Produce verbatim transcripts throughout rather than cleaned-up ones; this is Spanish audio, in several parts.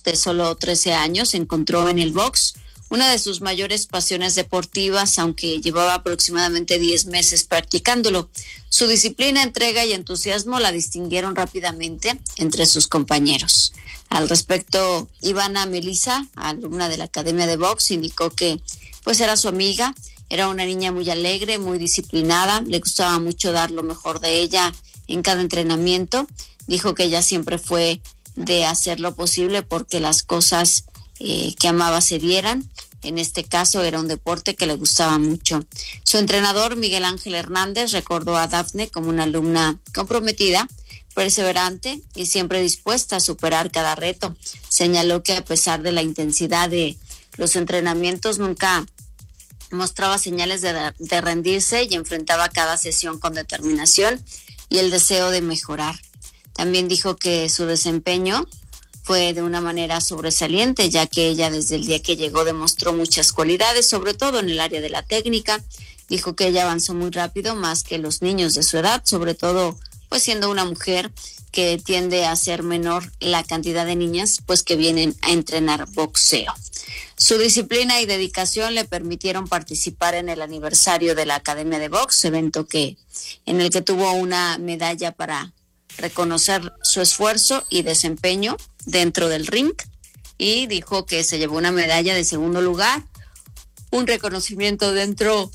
de solo trece años, encontró en el box una de sus mayores pasiones deportivas, aunque llevaba aproximadamente diez meses practicándolo. Su disciplina, entrega y entusiasmo la distinguieron rápidamente entre sus compañeros. Al respecto, Ivana Melisa, alumna de la Academia de Box, indicó que pues era su amiga, era una niña muy alegre, muy disciplinada, le gustaba mucho dar lo mejor de ella en cada entrenamiento. Dijo que ella siempre fue de hacer lo posible porque las cosas eh, que amaba se dieran. En este caso era un deporte que le gustaba mucho. Su entrenador, Miguel Ángel Hernández, recordó a Dafne como una alumna comprometida, perseverante y siempre dispuesta a superar cada reto. Señaló que a pesar de la intensidad de los entrenamientos, nunca mostraba señales de, de rendirse y enfrentaba cada sesión con determinación y el deseo de mejorar. También dijo que su desempeño fue de una manera sobresaliente, ya que ella desde el día que llegó demostró muchas cualidades, sobre todo en el área de la técnica. Dijo que ella avanzó muy rápido, más que los niños de su edad, sobre todo pues siendo una mujer que tiende a ser menor la cantidad de niñas pues que vienen a entrenar boxeo. Su disciplina y dedicación le permitieron participar en el aniversario de la Academia de Box, evento que en el que tuvo una medalla para reconocer su esfuerzo y desempeño dentro del ring, y dijo que se llevó una medalla de segundo lugar, un reconocimiento dentro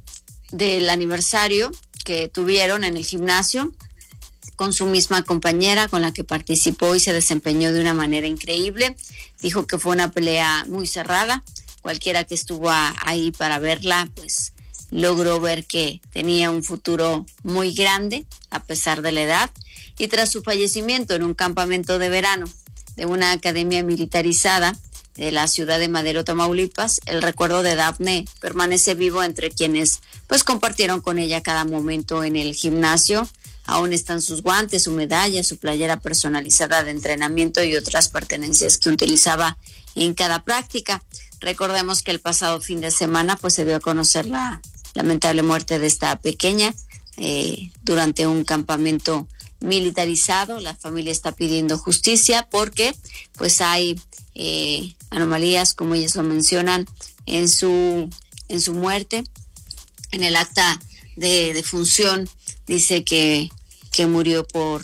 del aniversario que tuvieron en el gimnasio con su misma compañera con la que participó y se desempeñó de una manera increíble. Dijo que fue una pelea muy cerrada, cualquiera que estuvo a, ahí para verla pues logró ver que tenía un futuro muy grande a pesar de la edad. Y tras su fallecimiento en un campamento de verano de una academia militarizada de la ciudad de Madero, Tamaulipas, el recuerdo de Dafne permanece vivo entre quienes pues compartieron con ella cada momento en el gimnasio. Aún están sus guantes, su medalla, su playera personalizada de entrenamiento y otras pertenencias que utilizaba en cada práctica. Recordemos que el pasado fin de semana pues se dio a conocer la lamentable muerte de esta pequeña eh, durante un campamento militarizado. La familia está pidiendo justicia porque pues hay eh, anomalías, como ellos lo mencionan, en su en su muerte. En el acta de defunción dice que que murió por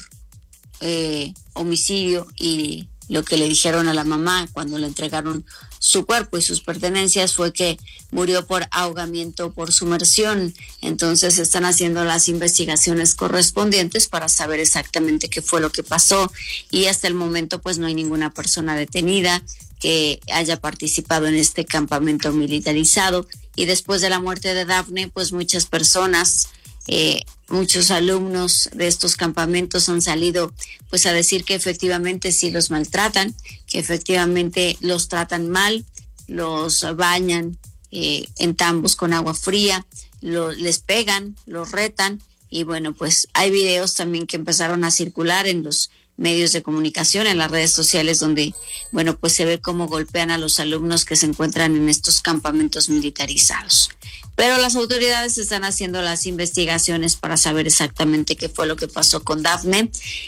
eh, homicidio, y lo que le dijeron a la mamá cuando le entregaron su cuerpo y sus pertenencias fue que murió por ahogamiento por sumersión. Entonces están haciendo las investigaciones correspondientes para saber exactamente qué fue lo que pasó, y hasta el momento pues no hay ninguna persona detenida que haya participado en este campamento militarizado. Y después de la muerte de Dafne pues muchas personas, Eh, muchos alumnos de estos campamentos han salido pues a decir que efectivamente sí los maltratan, que efectivamente los tratan mal, los bañan eh, en tambos con agua fría, lo, les pegan, los retan. Y bueno, pues hay videos también que empezaron a circular en los medios de comunicación, en las redes sociales, donde bueno pues se ve cómo golpean a los alumnos que se encuentran en estos campamentos militarizados. Pero las autoridades están haciendo las investigaciones para saber exactamente qué fue lo que pasó con Dafne,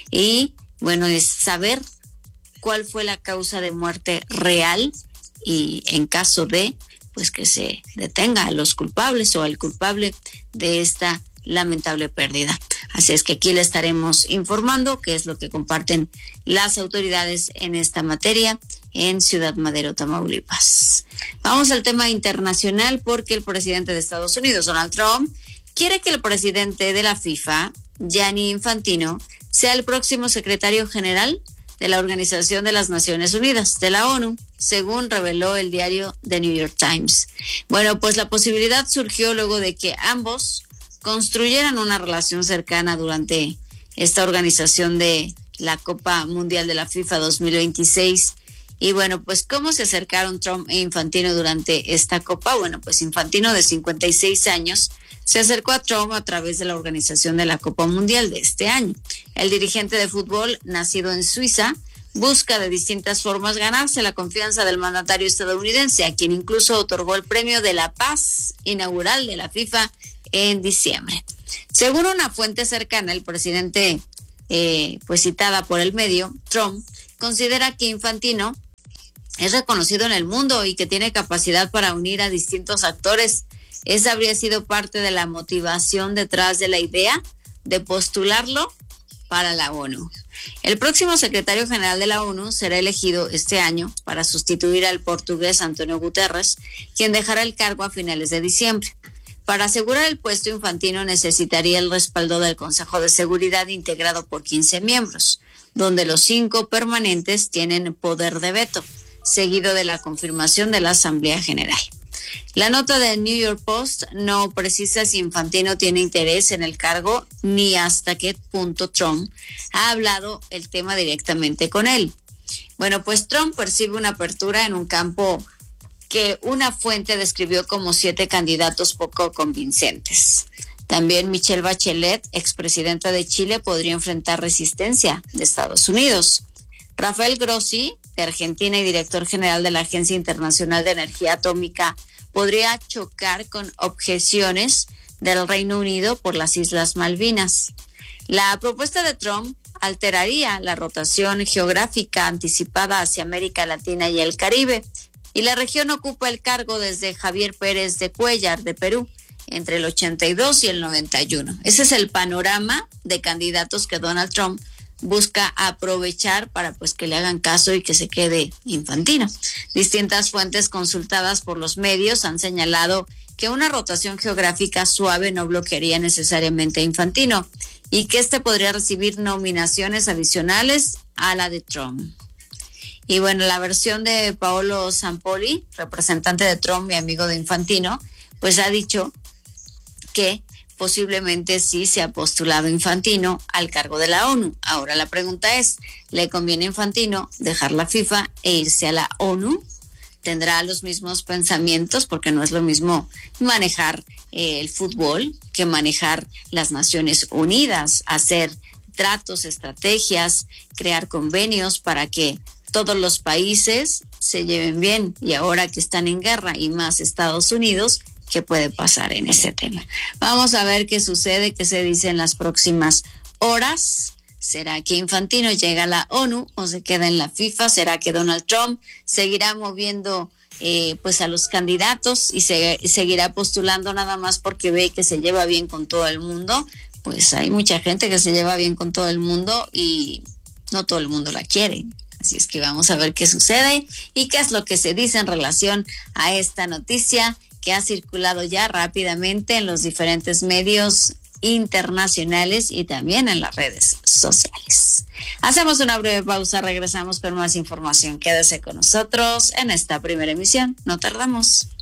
y bueno, es saber cuál fue la causa de muerte real, y en caso de pues que se detenga a los culpables o al culpable de esta lamentable pérdida. Así es que aquí le estaremos informando qué es lo que comparten las autoridades en esta materia en Ciudad Madero, Tamaulipas. Vamos al tema internacional, porque el presidente de Estados Unidos, Donald Trump, quiere que el presidente de la FIFA, Gianni Infantino, sea el próximo secretario general de la Organización de las Naciones Unidas, de la ONU, según reveló el diario The New York Times. Bueno, pues la posibilidad surgió luego de que ambos construyeran una relación cercana durante esta organización de la Copa Mundial de la FIFA dos mil veintiséis. Y bueno, pues ¿cómo se acercaron Trump e Infantino durante esta Copa? Bueno, pues Infantino, de cincuenta y seis años, se acercó a Trump a través de la organización de la Copa Mundial de este año. El dirigente de fútbol, nacido en Suiza, busca de distintas formas ganarse la confianza del mandatario estadounidense, a quien incluso otorgó el premio de la paz inaugural de la FIFA en diciembre. Según una fuente cercana, el presidente, eh, pues citada por el medio, Trump considera que Infantino es reconocido en el mundo y que tiene capacidad para unir a distintos actores. Esa habría sido parte de la motivación detrás de la idea de postularlo para la ONU. El próximo secretario general de la ONU será elegido este año para sustituir al portugués Antonio Guterres, quien dejará el cargo a finales de diciembre. Para asegurar el puesto, Infantino necesitaría el respaldo del Consejo de Seguridad integrado por quince miembros, donde los cinco permanentes tienen poder de veto, seguido de la confirmación de la Asamblea General. La nota del New York Post no precisa si Infantino tiene interés en el cargo ni hasta qué punto Trump ha hablado el tema directamente con él. Bueno, pues Trump percibe una apertura en un campo que una fuente describió como siete candidatos poco convincentes. También Michelle Bachelet, expresidenta de Chile, podría enfrentar resistencia de Estados Unidos. Rafael Grossi, de Argentina y director general de la Agencia Internacional de Energía Atómica, podría chocar con objeciones del Reino Unido por las Islas Malvinas. La propuesta de Trump alteraría la rotación geográfica anticipada hacia América Latina y el Caribe, y la región ocupa el cargo desde Javier Pérez de Cuéllar, de Perú, entre el ochenta y dos y el noventa y uno. Ese es el panorama de candidatos que Donald Trump busca aprovechar para pues que le hagan caso y que se quede Infantino. Distintas fuentes consultadas por los medios han señalado que una rotación geográfica suave no bloquearía necesariamente a Infantino y que este podría recibir nominaciones adicionales a la de Trump. Y bueno, la versión de Paolo Zampoli, representante de Trump y amigo de Infantino, pues ha dicho que posiblemente sí se ha postulado Infantino al cargo de la ONU. Ahora la pregunta es, ¿le conviene a Infantino dejar la FIFA e irse a la ONU? ¿Tendrá los mismos pensamientos? Porque no es lo mismo manejar eh, el fútbol que manejar las Naciones Unidas, hacer tratos, estrategias, crear convenios para que todos los países se lleven bien. Y ahora que están en guerra y más Estados Unidos, ¿qué puede pasar en ese tema? Vamos a ver qué sucede, qué se dice en las próximas horas. ¿Será que Infantino llega a la ONU o se queda en la FIFA? ¿Será que Donald Trump seguirá moviendo eh, pues a los candidatos y se, seguirá postulando nada más porque ve que se lleva bien con todo el mundo? Pues hay mucha gente que se lleva bien con todo el mundo y no todo el mundo la quiere. Así es que vamos a ver qué sucede y qué es lo que se dice en relación a esta noticia que ha circulado ya rápidamente en los diferentes medios internacionales y también en las redes sociales. Hacemos una breve pausa, regresamos con más información. Quédese con nosotros en esta primera emisión, no tardamos.